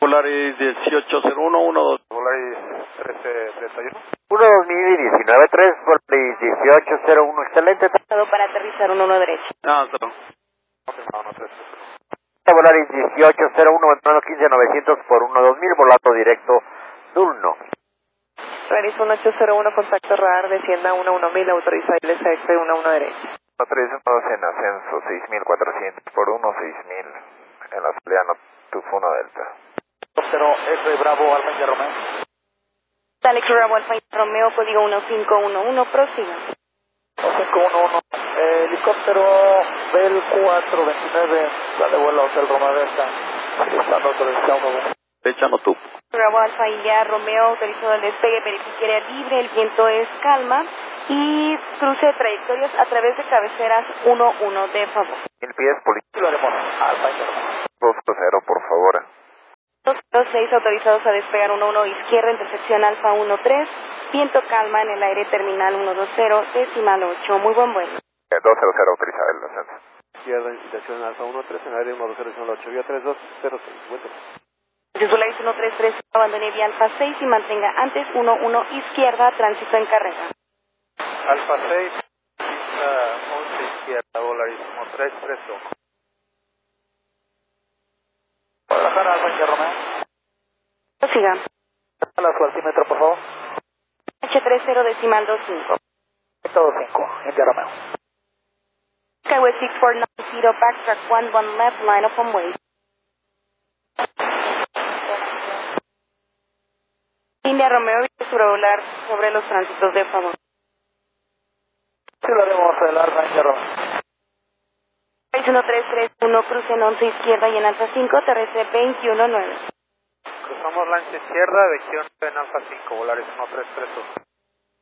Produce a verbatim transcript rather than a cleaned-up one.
Volaris dieciocho cero uno, uno dos. Volaris trece treinta y uno. uno dos mil diecinueve tres, Volaris dieciocho cero uno, excelente. Para aterrizar uno uno derecho. No, no. Confirmado, uno tres. Volaris dieciocho cero uno, ventana quince novecientos por uno dos mil, volando directo Dulno. Volaris uno ocho cero uno, contacto radar, descienda uno uno mil, autoriza L S X uno uno derecho. uno tres uno dos en ascenso, seis mil cuatrocientos por uno, seis mil en la salida Tufuno Delta. Helicóptero F Bravo Alfa India Romeo. Alex Bravo Alfa India Romeo, código uno cinco uno uno, prosiga. uno cinco uno uno, eh, helicóptero Bell cuatro veintinueve, dale vuelo a Hotel Roma Delta, estando autorizado uno uno. Fecha no tú. Bravo Alfa India Romeo, autorizado el despegue, verifique área libre, el viento es calma y cruce de trayectorias a través de cabeceras uno uno de favor. Mil pies, político. Lo haremos, Alfa India Romeo. dos cero, por favor. dos cero seis autorizados a despegar uno uno izquierda, intersección Alfa uno tres, viento calma en el aire terminal uno dos cero, decimal ocho, muy buen vuelo. dos cero cero, autorizado el ascenso. Izquierda, intersección Alfa uno tres, en el aire uno dos cero, decimal ocho, vía tres dos cero seis, vuelta. Volaris uno tres tres, abandone vía Alfa seis y mantenga antes uno uno izquierda, tránsito en carrera. Alfa seis, uh, once izquierda, Volaris uno tres tres uno. Guadalajara, Alfa India Romeo. Prosiga. A su altímetro, por favor. H tres cero decimal dos cinco. Todo cinco, India Romeo. Skyway six four nine zero, backtrack one one left, line up on way. India Romeo, sobrevolar sobre los tránsitos de favor. Sí, lo haremos, el Alfa India Romeo. uno tres tres uno, cruce en once izquierda y en Alfa cinco, T R C veintiuno nueve. Cruzamos lancha izquierda, región en Alfa cinco, Volaris uno tres tres uno.